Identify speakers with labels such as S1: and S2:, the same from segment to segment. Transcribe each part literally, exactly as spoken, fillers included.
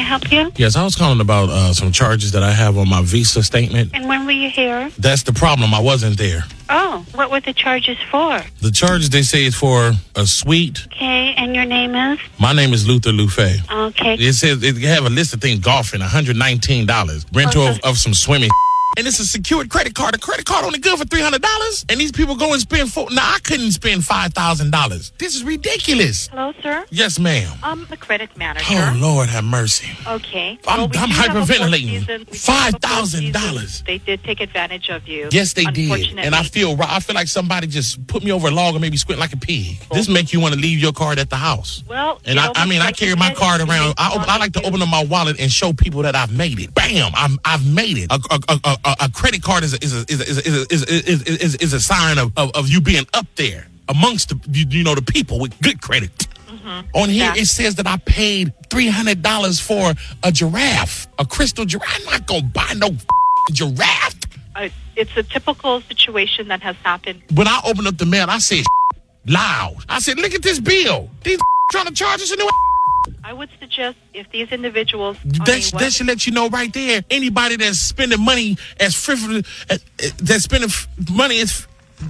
S1: help you?
S2: Yes, I was calling about uh, some charges that I have on my Visa statement.
S1: And when were you here?
S2: That's the problem. I wasn't there.
S1: Oh, what were the charges for?
S2: The charges, they say, is for a suite.
S1: Okay, and your name is?
S2: My name is Luther Lufe.
S1: Okay.
S2: It says it have a list of things, golfing, one hundred nineteen dollars. Rental
S1: Okay.
S2: of, of some swimming. And it's a secured credit card. A credit card only good for three hundred dollars. And these people go and spend four. Now, I couldn't spend five thousand dollars. This is ridiculous.
S1: Hello, sir?
S2: Yes, ma'am.
S1: Um, the credit manager.
S2: Oh, Lord, have mercy.
S1: Okay.
S2: I'm,
S1: Well, we
S2: I'm
S1: do have a
S2: hyperventilating.
S1: fourth season- we do have a
S2: five
S1: fourth
S2: thousand dollars.
S1: season. They did take advantage of you.
S2: Yes, they did.
S1: Unfortunately.
S2: And I feel right. I feel like somebody just put me over a log and made me squint like a pig. This make you want to leave your card at the house.
S1: Well,
S2: And I, I mean, I carry my card around. I, op- I like to open up my wallet and show people that I've made it. Bam! I've, I've made it. A, a, a, a, a credit card is a, is a, is a, is a, is a, is a, is is a sign of, of, of you being up there amongst the you, you know the people with good credit. Mm-hmm. On here,
S1: Yeah.
S2: it says that I paid three hundred dollars for a giraffe, a crystal giraffe. I'm not gonna buy no giraffe.
S1: Uh, it's a typical situation that has happened.
S2: When I opened up the mail, I said loud. I said, "Look at this bill. These trying to charge us a new."
S1: I would suggest if these individuals... on
S2: That,
S1: a web-
S2: that should let you know right there. Anybody that's spending money as frivolous, uh, uh, that's spending f- money as,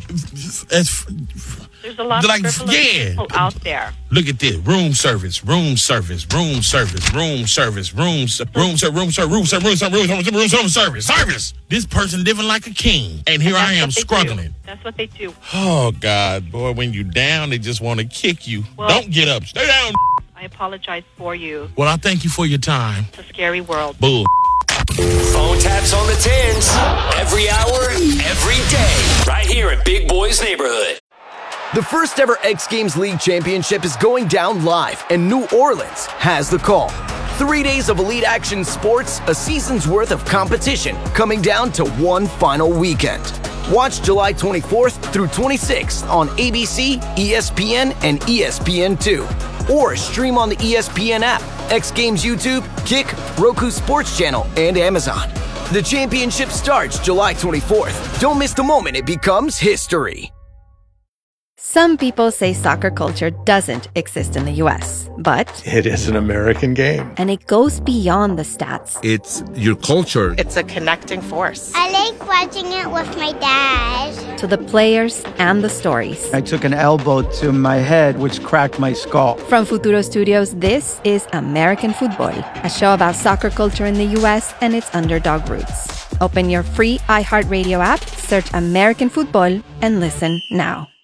S2: as
S1: There's a lot
S2: like,
S1: of frivolous
S2: yeah.
S1: people out there.
S2: Look at this: room service, room service, room service, room service, room ser- room ser- room ser- room ser- room ser- room ser- room ser- room service, service. This person living like a king, and here I
S1: That's
S2: am
S1: what they
S2: struggling.
S1: do. That's what they do.
S2: Oh God, boy, when you down, they just want to kick you.
S1: Well-
S2: Don't get up, stay down.
S1: I apologize for you.
S2: Well, I thank you for your time.
S1: It's a scary world.
S2: Bull.
S3: Phone taps on the tens. Every hour, every day. Right here in Big Boy's neighborhood.
S4: The first ever X Games League Championship is going down live, and New Orleans has the call. Three days of elite action sports, a season's worth of competition, coming down to one final weekend. Watch July twenty-fourth through twenty-sixth on A B C, E S P N, and E S P N two. Or stream on the E S P N app, X Games YouTube, Kick, Roku Sports Channel, and Amazon. The championship starts July twenty-fourth. Don't miss the moment it becomes history.
S5: Some people say soccer culture doesn't exist in the U S, but
S6: It is an American game.
S5: and it goes beyond the stats.
S7: It's your culture.
S8: It's a connecting force.
S9: I like watching it with my dad.
S5: To the players and the stories.
S10: I took an elbow to my head, which cracked my skull.
S5: From Futuro Studios, this is American Football, a show about soccer culture in the U S and its underdog roots. Open your free iHeartRadio app, search American Football, and listen now.